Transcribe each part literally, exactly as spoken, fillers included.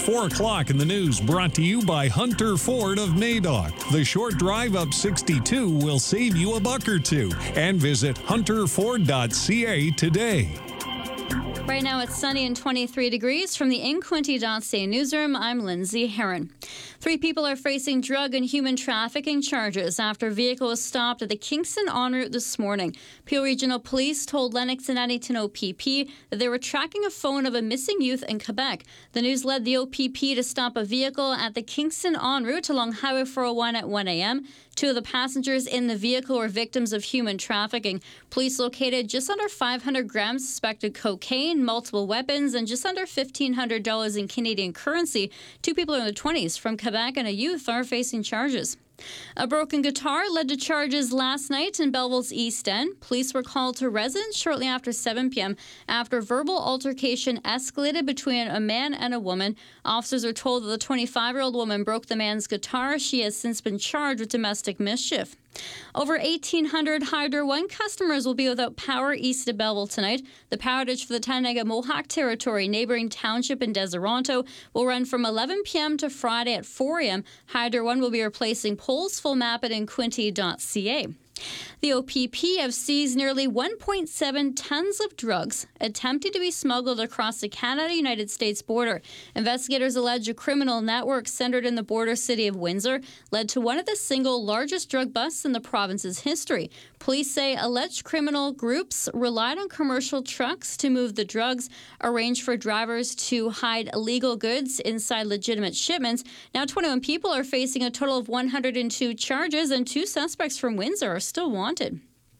four o'clock in the news, brought to you by Hunter Ford of Madoc. The short drive up sixty-two will save you a buck or two. And visit hunter ford dot c a today. Right now it's sunny and twenty-three degrees. From the in quinte dot c a newsroom, I'm Lindsay Heron. Three people are facing drug and human trafficking charges after a vehicle was stopped at the Kingston en route this morning. Peel Regional Police told Lennox and Addington O P P that they were tracking a phone of a missing youth in Quebec. The news led the O P P to stop a vehicle at the Kingston en route along Highway four oh one at one a.m. Two of the passengers in the vehicle were victims of human trafficking. Police located just under five hundred grams suspected cocaine, multiple weapons, and just under fifteen hundred dollars in Canadian currency. Two people in their twenties from Quebec and a youth are facing charges. A broken guitar led to charges last night in Belleville's East End. Police were called to residents shortly after seven p.m. after verbal altercation escalated between a man and a woman. Officers are told that the twenty-five-year-old woman broke the man's guitar. She has since been charged with domestic mischief. Over eighteen hundred Hydro One customers will be without power east of Belleville tonight. The power outage for the Tanega-Mohawk Territory, neighboring township in Deseronto, will run from eleven p.m. to Friday at four a.m. Hydro One will be replacing poles. Full map at in quinte dot c a. The O P P have seized nearly one point seven tons of drugs attempting to be smuggled across the Canada-United States border. Investigators allege a criminal network centered in the border city of Windsor led to one of the single largest drug busts in the province's history. Police say alleged criminal groups relied on commercial trucks to move the drugs, arranged for drivers to hide illegal goods inside legitimate shipments. Now twenty-one people are facing a total of one hundred two charges, and two suspects from Windsor are still wanted.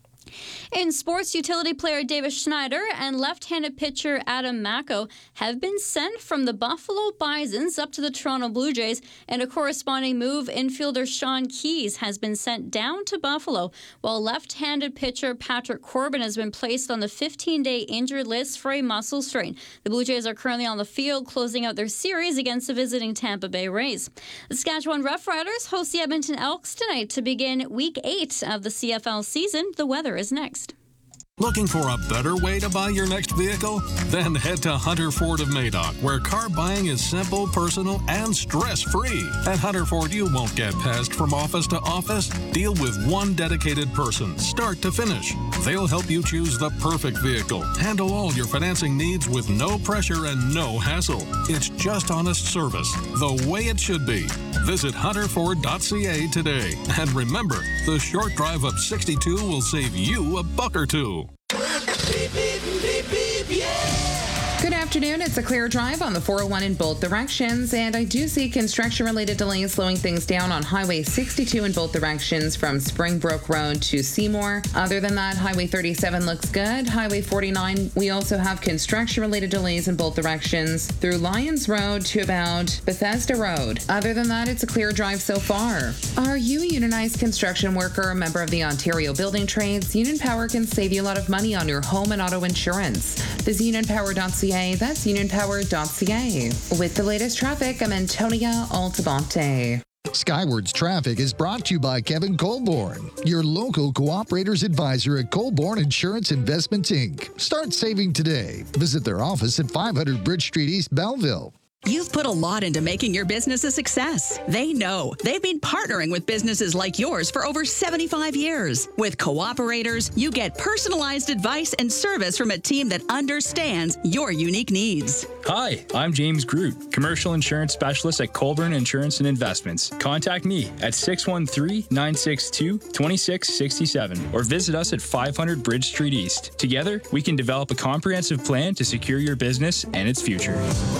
In sports, utility player Davis Schneider and left-handed pitcher Adam Mako have been sent from the Buffalo Bisons up to the Toronto Blue Jays, and a corresponding move, infielder Sean Keyes has been sent down to Buffalo, while left-handed pitcher Patrick Corbin has been placed on the fifteen-day injured list for a muscle strain. The Blue Jays are currently on the field, closing out their series against the visiting Tampa Bay Rays. The Saskatchewan Roughriders host the Edmonton Elks tonight to begin Week eight of the C F L season. The weather is next. Looking for a better way to buy your next vehicle? Then head to Hunter Ford of Madoc, where car buying is simple, personal, and stress-free. At Hunter Ford, you won't get passed from office to office. Deal with one dedicated person, start to finish. They'll help you choose the perfect vehicle. Handle all your financing needs with no pressure and no hassle. It's just honest service, the way it should be. Visit hunter ford dot c a today. And remember, the short drive up sixty-two will save you a buck or two. Beep, beep, beep, beep, yeah. Good afternoon. It's a clear drive on the four oh one in both directions, and I do see construction-related delays slowing things down on Highway sixty-two in both directions from Springbrook Road to Seymour. Other than that, Highway thirty-seven looks good. Highway forty-nine, we also have construction-related delays in both directions through Lyons Road to about Bethesda Road. Other than that, it's a clear drive so far. Are you a unionized construction worker, a member of the Ontario Building Trades? Union Power can save you a lot of money on your home and auto insurance. Visit union power dot c a. That's union power dot c a. With the latest traffic, I'm Antonia Altabonte. Skywards Traffic is brought to you by Kevin Colborne, your local cooperators advisor at Colborne Insurance Investments, Incorporated. Start saving today. Visit their office at five hundred Bridge Street, East Belleville. You've put a lot into making your business a success. They know. They've been partnering with businesses like yours for over seventy-five years. With Cooperators, you get personalized advice and service from a team that understands your unique needs. Hi, I'm James Groot, Commercial Insurance Specialist at Colborne Insurance and Investments. Contact me at six one three, nine six two, two six six seven or visit us at five hundred Bridge Street East. Together, we can develop a comprehensive plan to secure your business and its future.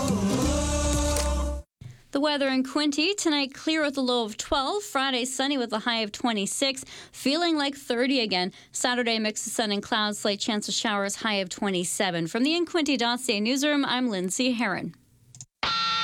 The weather in Quinte tonight, clear with a low of twelve. Friday, sunny with a high of twenty-six. Feeling like thirty again. Saturday, mix of sun and clouds, slight chance of showers, high of twenty-seven. From the in quinte dot c a newsroom, I'm Lindsay Heron.